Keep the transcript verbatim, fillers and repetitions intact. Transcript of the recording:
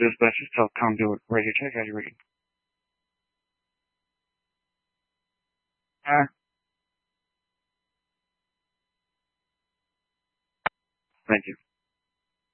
Dispatches telecom do it. Radio check. Are you ready? Uh, Thank you.